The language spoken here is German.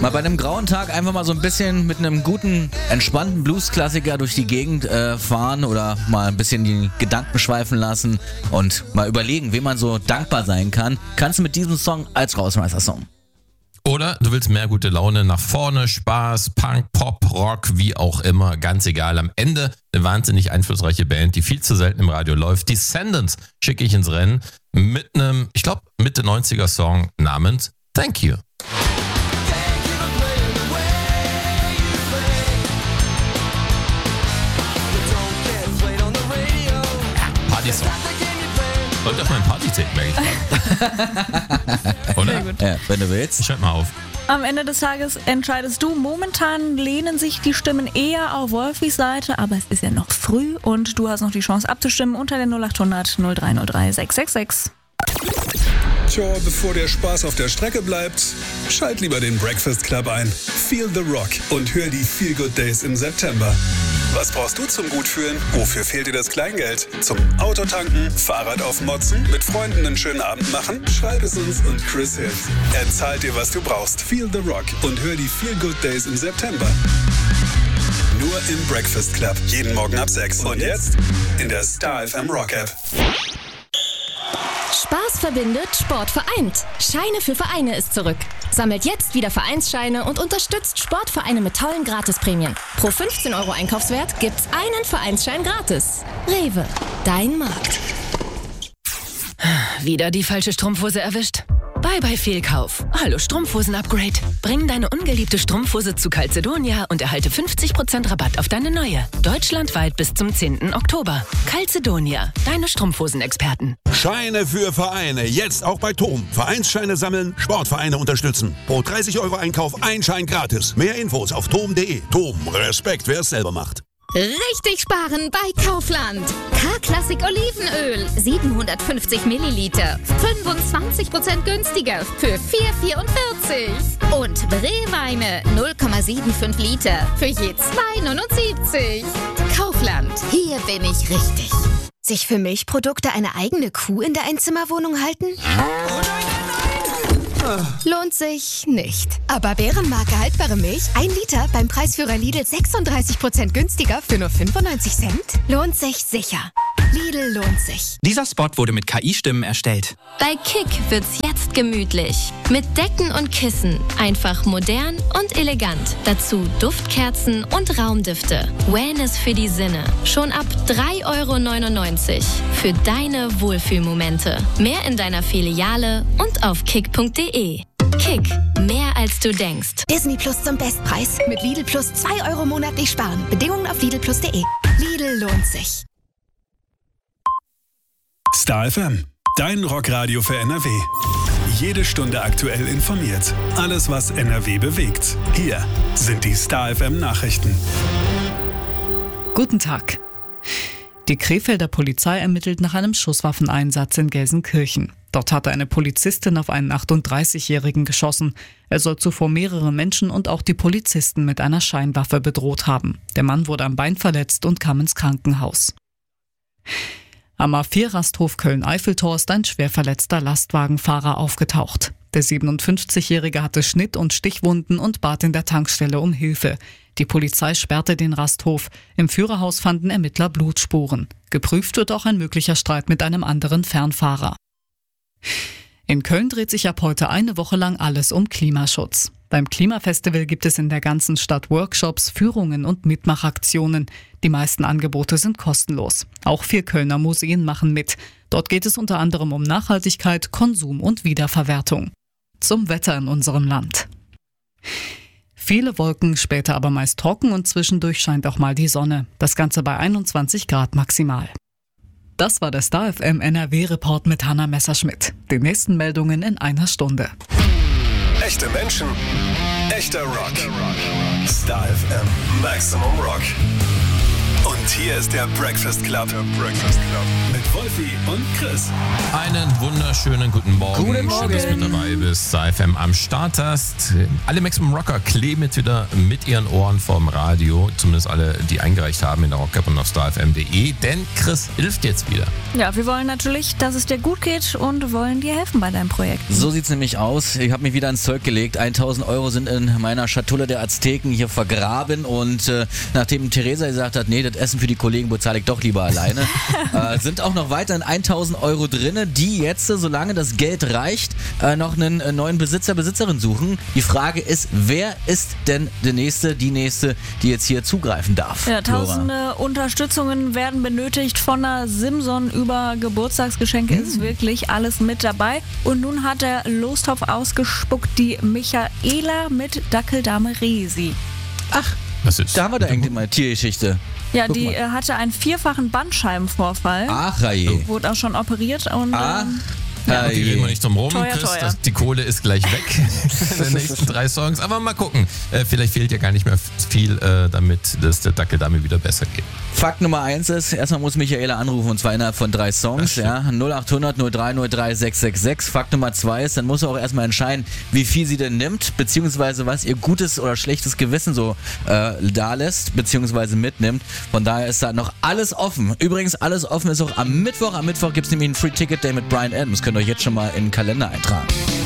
Mal bei einem grauen Tag einfach mal so ein bisschen mit einem guten, entspannten Blues-Klassiker durch die Gegend fahren oder mal ein bisschen die Gedanken schweifen lassen und mal überlegen, wem man so dankbar sein kann, kannst du mit diesem Song als Rausschmeißer-Song. Oder du willst mehr gute Laune, nach vorne, Spaß, Punk, Pop, Rock, wie auch immer, ganz egal. Am Ende eine wahnsinnig einflussreiche Band, die viel zu selten im Radio läuft. Descendants schicke ich ins Rennen mit einem, ich glaube, Mitte 90er Song namens Thank You. Party-Song. Läuft auf meinem Party-Tape, merke ich. Oder? Sehr gut. Ja, wenn du willst. Schreib mal auf. Am Ende des Tages entscheidest du. Momentan lehnen sich die Stimmen eher auf Wolfis Seite, aber es ist ja noch früh und du hast noch die Chance abzustimmen unter der 0800 0303 666. Tja, bevor der Spaß auf der Strecke bleibt, schalt lieber den Breakfast Club ein. Feel the Rock und hör die Feel Good Days im September. Was brauchst du zum Gutfühlen? Wofür fehlt dir das Kleingeld? Zum Autotanken, Fahrrad aufmotzen, mit Freunden einen schönen Abend machen? Schreib es uns und Chris hilft. Er zahlt dir, was du brauchst. Feel the Rock und hör die Feel Good Days im September. Nur im Breakfast Club. Jeden Morgen ab 6. Und jetzt in der Star FM Rock App. Spaß verbindet, Sport vereint. Scheine für Vereine ist zurück. Sammelt jetzt wieder Vereinsscheine und unterstützt Sportvereine mit tollen Gratisprämien. Pro 15 € Einkaufswert gibt's einen Vereinsschein gratis. Rewe, dein Markt. Wieder die falsche Strumpfhose erwischt? Bye Fehlkauf. Hallo Strumpfhosen-Upgrade. Bring deine ungeliebte Strumpfhose zu Calzedonia und erhalte 50% Rabatt auf deine neue. Deutschlandweit bis zum 10. Oktober. Calzedonia, deine Strumpfhosenexperten. Scheine für Vereine, jetzt auch bei TOM. Vereinsscheine sammeln, Sportvereine unterstützen. Pro 30 € Einkauf ein Schein gratis. Mehr Infos auf tom.de. TOM, Respekt, wer es selber macht. Richtig sparen bei Kaufland. K-Klassik Olivenöl, 750 Milliliter, 25% günstiger für 4,44. Und Brewweine, 0,75 Liter für je 2,79. Kaufland, hier bin ich richtig. Sich für Milchprodukte eine eigene Kuh in der Einzimmerwohnung halten? Lohnt sich nicht. Aber Bärenmarke haltbare Milch, 1 Liter beim Preisführer Lidl 36% günstiger für nur 95 Cent? Lohnt sich sicher. Lidl lohnt sich. Dieser Spot wurde mit KI-Stimmen erstellt. Bei Kick wird's jetzt gemütlich. Mit Decken und Kissen. Einfach modern und elegant. Dazu Duftkerzen und Raumdüfte. Wellness für die Sinne. Schon ab 3,99 € für deine Wohlfühlmomente. Mehr in deiner Filiale und auf kick.de. Kick, mehr als du denkst. Disney Plus zum Bestpreis. Mit Lidl Plus 2 € monatlich sparen. Bedingungen auf lidlplus.de. Lidl lohnt sich. Star FM, dein Rockradio für NRW. Jede Stunde aktuell informiert. Alles, was NRW bewegt. Hier sind die Star FM Nachrichten. Guten Tag. Die Krefelder Polizei ermittelt nach einem Schusswaffeneinsatz in Gelsenkirchen. Dort hatte eine Polizistin auf einen 38-Jährigen geschossen. Er soll zuvor mehrere Menschen und auch die Polizisten mit einer Scheinwaffe bedroht haben. Der Mann wurde am Bein verletzt und kam ins Krankenhaus. Am A4-Rasthof Köln-Eiffeltor ist ein schwer verletzter Lastwagenfahrer aufgetaucht. Der 57-Jährige hatte Schnitt- und Stichwunden und bat in der Tankstelle um Hilfe. Die Polizei sperrte den Rasthof. Im Führerhaus fanden Ermittler Blutspuren. Geprüft wird auch ein möglicher Streit mit einem anderen Fernfahrer. In Köln dreht sich ab heute eine Woche lang alles um Klimaschutz. Beim Klimafestival gibt es in der ganzen Stadt Workshops, Führungen und Mitmachaktionen. Die meisten Angebote sind kostenlos. Auch 4 Kölner Museen machen mit. Dort geht es unter anderem um Nachhaltigkeit, Konsum und Wiederverwertung. Zum Wetter in unserem Land. Viele Wolken, später aber meist trocken und zwischendurch scheint auch mal die Sonne. Das Ganze bei 21 Grad maximal. Das war der Star FM NRW-Report mit Hanna Messerschmidt. Die nächsten Meldungen in einer Stunde. Echte Menschen, echter Rock. Star FM Maximum Rock. Und hier ist der Breakfast Club. Mit Wolfi und Chris. Einen wunderschönen guten Morgen. Guten Schön, dass du Morgen. mit dabei bist. Star FM am Start hast. Alle Maximum Rocker kleben jetzt wieder mit ihren Ohren vorm Radio. Zumindest alle, die eingereicht haben in der Rock-App und auf starfm.de. Denn Chris hilft jetzt wieder. Ja, wir wollen natürlich, dass es dir gut geht und wollen dir helfen bei deinem Projekt. So sieht's nämlich aus. Ich habe mich wieder ins Zeug gelegt. 1.000 Euro sind in meiner Schatulle der Azteken hier vergraben. Und nachdem Theresa gesagt hat, nee, das Essen für die Kollegen bezahle ich doch lieber alleine, sind auch noch weiterhin 1.000 Euro drin, die jetzt, solange das Geld reicht, noch einen neuen Besitzer, Besitzerin suchen. Die Frage ist, wer ist denn die nächste, die jetzt hier zugreifen darf? Ja, Flora? tausende Unterstützungen werden benötigt, von der Simson über Geburtstagsgeschenke ist wirklich alles mit dabei. Und nun hat der Lostopf ausgespuckt, die Michaela mit Dackeldame Resi. Ach, Was ist? da haben wir da irgendwie mal Tiergeschichte. Ja, Guck die mal. hatte einen 4-fachen Bandscheibenvorfall, Ach, je. wurde auch schon operiert und Die reden wir nicht drum rum, Teuer, Chris. teuer. Die Kohle ist gleich weg in den nächsten 3 Songs. Aber mal gucken. Vielleicht fehlt ja gar nicht mehr viel, damit es der Dackeldame wieder besser geht. Fakt Nummer 1 ist, erstmal muss Michaela anrufen und zwar innerhalb von 3 Songs. Ja, 0800 0303 666. Fakt Nummer 2 ist, dann muss er auch erstmal entscheiden, wie viel sie denn nimmt, beziehungsweise was ihr gutes oder schlechtes Gewissen so da lässt, beziehungsweise mitnimmt. Von daher ist da noch alles offen. Übrigens, alles offen ist auch am Mittwoch. Am Mittwoch gibt es nämlich einen Free Ticket Day mit Bryan Adams. Könnt ihr euch jetzt schon mal in den Kalender eintragen.